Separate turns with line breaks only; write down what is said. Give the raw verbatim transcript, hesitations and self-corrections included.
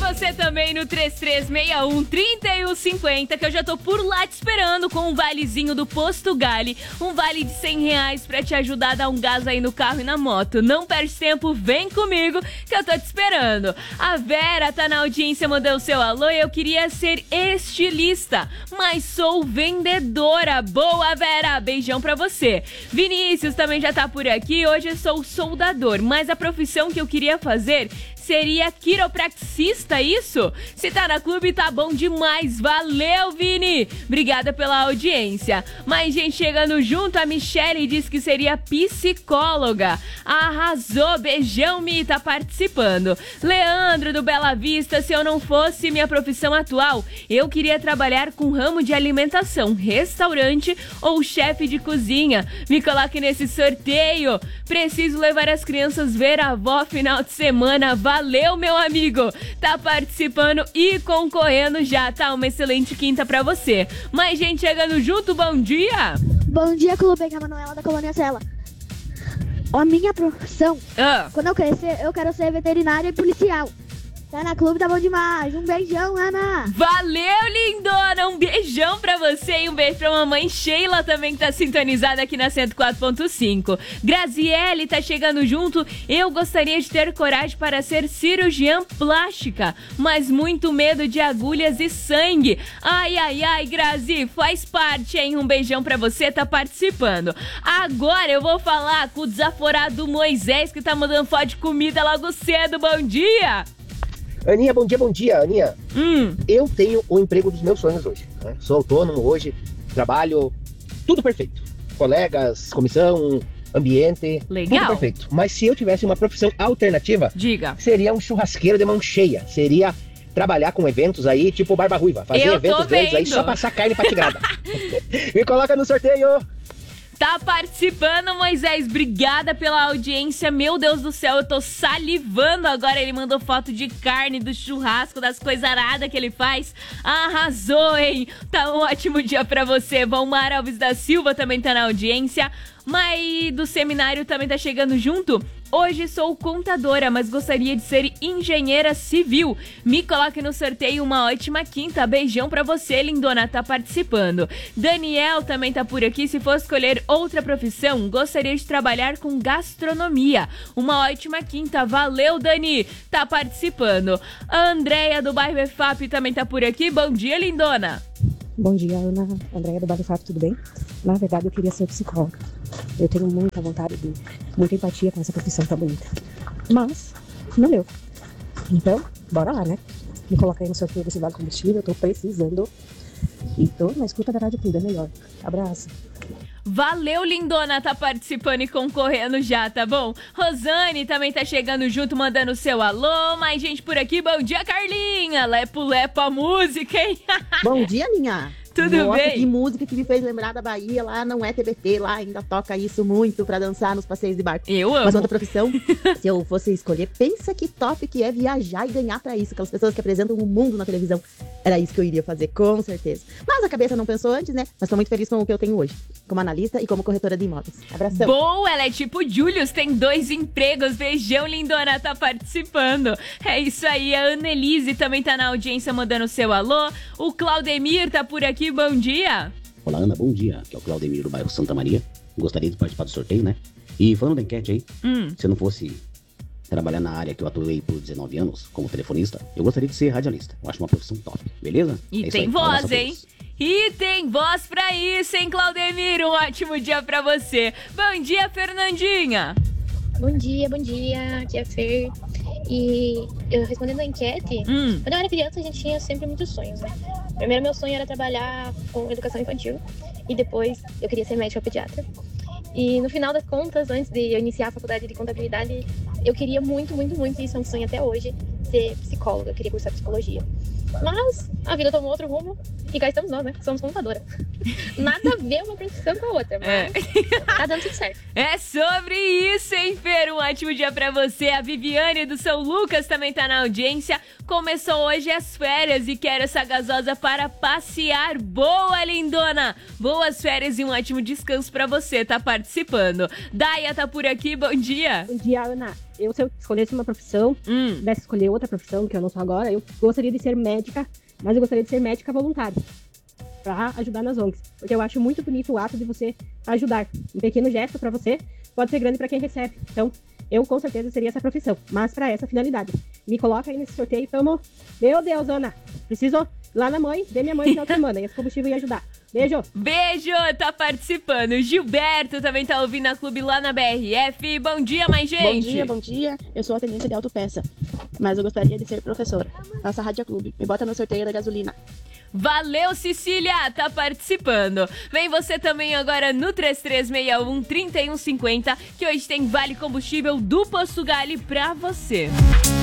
você também no três três seis um, três um cinco zero, que eu já tô por lá te esperando com um valezinho do Posto Gali, um vale de cem reais pra te ajudar a dar um gás aí no carro e na moto. Não perde tempo, vem comigo que eu tô te esperando. A Vera tá na audiência, mandou o seu alô e eu queria ser estilista, mas sou vendedora. Boa, Vera, beijão pra você. Vinícius também já tá por aqui, hoje sou soldador, mas a profissão que eu queria fazer seria quiropraxista, isso? Se tá na clube, tá bom demais. Valeu, Vini! Obrigada pela audiência. Mais gente chegando junto, a Michele diz que seria psicóloga. Arrasou, beijão, Mi, tá participando. Leandro, do Bela Vista, se eu não fosse minha profissão atual, eu queria trabalhar com ramo de alimentação, restaurante ou chefe de cozinha. Me coloque nesse sorteio. Preciso levar as crianças ver a avó final de semana. Valeu, meu amigo! Tá participando e concorrendo já, tá? Uma excelente quinta pra você. Mais gente chegando junto, bom dia!
Bom dia, Clube, que é a Manuela da Colônia Sela. A minha profissão,
ah.
quando eu crescer, eu quero ser veterinária e policial. Tá na clube, tá bom demais. Um beijão, Ana.
Valeu, lindona. Um beijão pra você e um beijo pra mamãe Sheila também, que tá sintonizada aqui na cento e quatro ponto cinco. Graziele tá chegando junto. Eu gostaria de ter coragem para ser cirurgiã plástica, mas muito medo de agulhas e sangue. Ai, ai, ai, Grazi, faz parte, hein? Um beijão pra você, tá participando. Agora eu vou falar com o desaforado Moisés, que tá mandando foto de comida logo cedo. Bom dia!
Aninha, bom dia, bom dia, Aninha.
Hum.
Eu tenho o emprego dos meus sonhos hoje, né? Sou autônomo hoje, trabalho, tudo perfeito. Colegas, comissão, ambiente,
legal.
Tudo perfeito. Mas se eu tivesse uma profissão alternativa,
diga,
seria um churrasqueiro de mão cheia. Seria trabalhar com eventos aí, tipo Barba Ruiva. Fazer
eu
eventos grandes aí, só passar carne patigrada. Me coloca no sorteio.
Tá participando, Moisés, obrigada pela audiência, meu Deus do céu, eu tô salivando agora, ele mandou foto de carne, do churrasco, das coisas aradas que ele faz, arrasou, hein? Tá um ótimo dia pra você. Valmar Alves da Silva também tá na audiência, Mai do Seminário também tá chegando junto. Hoje sou contadora, mas gostaria de ser engenheira civil. Me coloque no sorteio, uma ótima quinta. Beijão pra você, lindona, tá participando. Daniel também tá por aqui. Se for escolher outra profissão, gostaria de trabalhar com gastronomia. Uma ótima quinta. Valeu, Dani, tá participando. A Andréia do bairro E F A P também tá por aqui. Bom dia, lindona.
Bom dia, Ana. Andréia do bairro E F A P, tudo bem? Na verdade, eu queria ser psicóloga. Eu tenho muita vontade de, muita empatia com essa profissão tão bonita. Mas, não deu. Então, bora lá, né? Me coloca aí no sorteio desse vale combustível, eu tô precisando. E tô na escuta da Rádio Clube, é melhor. Abraço.
Valeu, lindona, tá participando e concorrendo já, tá bom? Rosane também tá chegando junto, mandando seu alô. Mais gente por aqui, bom dia, Carlinha. Lepo, lepo a música, hein?
Bom dia, Ninha.
Tudo
Nossa,
bem?
Que música que me fez lembrar da Bahia, lá não é T B T, lá ainda toca isso muito pra dançar nos passeios de barco.
Eu amo.
Mas outra profissão, se eu fosse escolher, pensa que top que é viajar e ganhar pra isso. Aquelas pessoas que apresentam o mundo na televisão. Era isso que eu iria fazer, com certeza. Mas a cabeça não pensou antes, né? Mas tô muito feliz com o que eu tenho hoje, como analista e como corretora de imóveis. Abração.
Boa, ela é tipo Julius, tem dois empregos. Beijão, lindona, tá participando. É isso aí, a Annelise também tá na audiência mandando seu alô. O Claudemir tá por aqui, bom dia.
Olá, Ana, bom dia. Aqui é o Claudemir do bairro Santa Maria. Gostaria de participar do sorteio, né? E falando da enquete aí,
hum.
se eu não fosse trabalhar na área que eu atuei por dezenove anos, como telefonista, eu gostaria de ser radialista. Eu acho uma profissão top, beleza?
E
é
tem
aí,
voz, hein? E tem voz pra isso, hein, Claudemir? Um ótimo dia pra você. Bom dia, Fernandinha.
Bom dia, bom dia. Aqui é a Fer. E eu respondendo a enquete,
hum.
quando eu era criança a gente tinha sempre muitos sonhos, né? Primeiro meu sonho era trabalhar com educação infantil e depois eu queria ser médica pediatra. E no final das contas, antes de eu iniciar a faculdade de contabilidade, eu queria muito, muito, muito, e isso é um sonho até hoje, ser psicóloga, eu queria cursar psicologia. Mas a vida tomou outro rumo e cá estamos nós, né? Somos contadora. Nada a ver uma profissão com a outra, mas é. Tá dando tudo certo.
É sobre isso, hein, Fer? Um ótimo dia pra você. A Viviane do São Lucas também tá na audiência. Começou hoje as férias e quero essa gasosa para passear. Boa, lindona! Boas férias e um ótimo descanso pra você, tá participando. Daia tá por aqui, bom dia.
Bom dia, Ana. eu se eu escolhesse uma profissão,
Hum.
pudesse escolher outra profissão, que eu não sou agora, eu gostaria de ser médica, mas eu gostaria de ser médica voluntária, pra ajudar nas O N Gs. Porque eu acho muito bonito o ato de você ajudar. Um pequeno gesto pra você pode ser grande pra quem recebe. Então, eu com certeza seria essa profissão, mas pra essa finalidade. Me coloca aí nesse sorteio, tamo... Meu Deus, Ana, preciso ir lá na mãe, ver minha mãe no final de semana, e esse combustível ia ajudar. Beijo!
Beijo, tá participando. Gilberto também tá ouvindo a Clube lá na B R F. Bom dia, mais gente.
Bom dia, bom dia. Eu sou atendente de autopeça, mas eu gostaria de ser professora. Faça Rádio Clube. Me bota no sorteio da gasolina.
Valeu, Cecília, tá participando. Vem você também agora no três três seis um, três um cinco zero, que hoje tem Vale Combustível do Posto Gali pra você.